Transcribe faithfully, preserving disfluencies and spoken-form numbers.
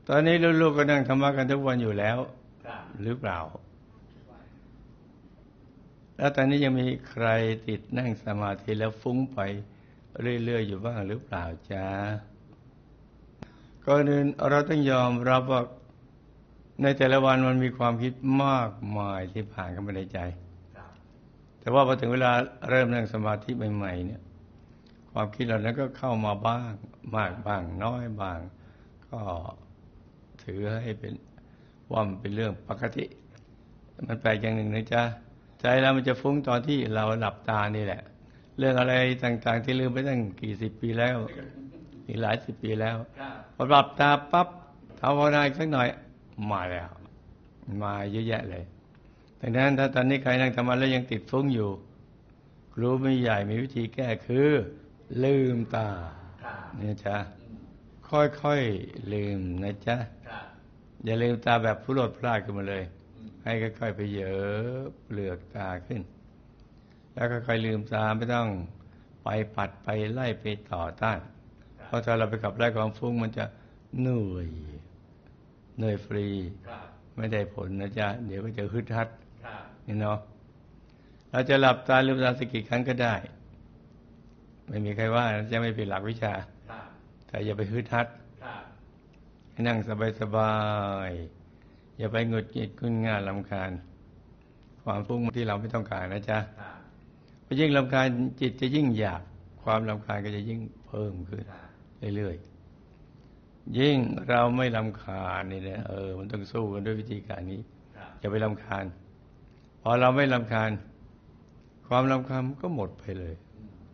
ตอนนี้ลูกๆก็นั่งธรรมะกันทุกวันอยู่แล้วหรือเปล่าแล้วตอนนี้ยังมีใครติดนั่งสมาธิแล้วฟุ้งไปเรื่อยๆอยู่บ้างหรือเปล่าจ๊ะก่อนอื่นเราต้องยอมรับว่าในแต่ละวันมันมีความคิดมากมายที่ผ่านเข้ามาในใจแต่ว่าพอถึงเวลาเริ่มนั่งสมาธิใหม่ๆเนี่ยความคิดเหล่านั้นก็เข้ามาบ้างมากบ้างน้อยบ้างก็ถือให้เป็นว่ามันเป็นเรื่องปกติมันแปลกอย่างหนึ่งนะจ๊ะใจเรามันจะฟุ้งตอนที่เราหลับตานี่แหละเรื่องอะไรต่างๆที่ลืมไปตั้งกี่สิบปีแล้วอีกหลายสิบปีแล้วพอหลับตาปั๊บทำภาวนาอีกสักหน่อยมาแล้วมาเยอะแยะเลยดังนั้นถ้าตอนนี้ใครนั่งทำมาแล้วยังติดฟุ้งอยู่รู้ไม่ใหญ่มีวิธีแก้คือลืมตาเนี่ยจ๊ะค่อยๆลืมนะจ๊ะอย่าลืมตาแบบผู้โลดพลาดขึ้นมาเลยให้ค่อยๆไปเหยอะเปลือกตาขึ้นแล้วค่อยๆลืมตาไม่ต้องไปปัดไปไล่ไปต่อต้านเพราะถ้าเราไปขับไล่ความฟุ้งมันจะเหนื่อยเหนื่อยฟรีไม่ได้ผลนะจ๊ะเดี๋ยวก็จะฮึดฮัดนี่เนาะเราจะหลับตาลืมตาสักกี่ครั้งก็ได้ไม่มีใครว่าจะไม่เป็นหลักวิชาแต่อย่าไปฮึดฮัดให้นั่งสบายๆอย่าไปหงุดหงิดงุนง่านรำคาญความฟุ้งที่เราไม่ต้องการนะจ๊ะพอยิ่งรำคาญจิตจะยิ่งอยากความรำคาญก็จะยิ่งเพิ่มขึ้นเรื่อยๆยิ่งเราไม่รำคาญนี่นะเออมันต้องสู้กันด้วยวิธีการนี้อย่าไปรำคาญพอเราไม่รำคาญความรำคาญก็หมดไปเลย